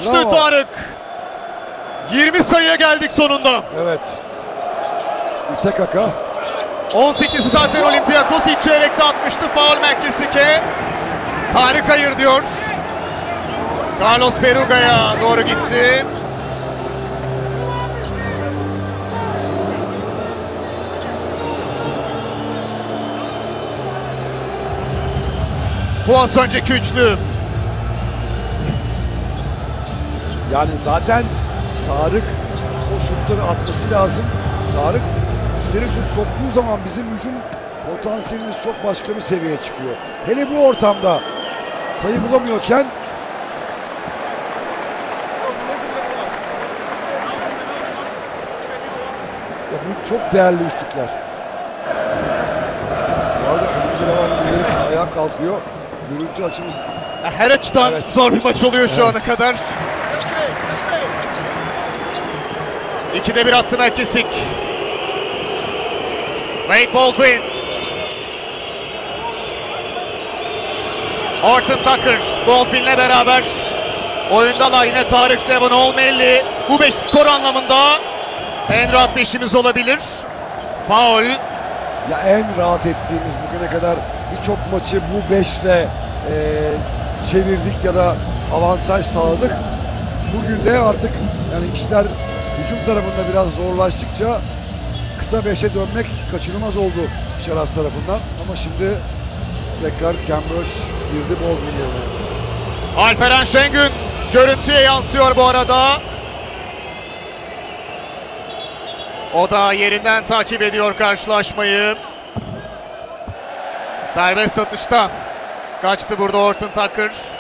düştü Bravo. Tarık. 20 sayıya geldik sonunda. Evet. İte kaka. 18'i zaten Olympiakos ilk çeyrekte atmıştı. Faul McKissick'e. Tarık hayır diyor. Carlos Beruga'ya doğru gitti. Bu az önceki üçlü. Yani zaten Tarık o şutları atması lazım. Tarık üstleri şut soktuğu zaman bizim hücum potansiyelimiz çok başka bir seviyeye çıkıyor. Hele bu ortamda sayı bulamıyorken ya bu çok değerli üçlükler. Bu arada önümüze devamlı bir ayağa kalkıyor. Görüntü açımız Her açıdan Evet. zor bir maç oluyor şu ana Evet. kadar. 2'de 1 attı McKissick. Wade Baldwin. Horton Tucker Baldwin'le beraber oyundalar. Yine Tarık, Devon Olmelli. Bu 5 skor anlamında en rahat 5'imiz olabilir. Faul. ya en rahat ettiğimiz bugüne kadar birçok maçı bu 5'le çevirdik ya da avantaj sağladık. Bugün de artık yani işler hücum tarafında biraz zorlaştıkça kısa 5'e dönmek kaçınılmaz oldu Şeras tarafından. Ama şimdi tekrar Cambridge girdi Baldwin yerine. Alperen Şengün görüntüye yansıyor bu arada. O da yerinden takip ediyor karşılaşmayı. Serbest atışta kaçtı burada Horton Tucker.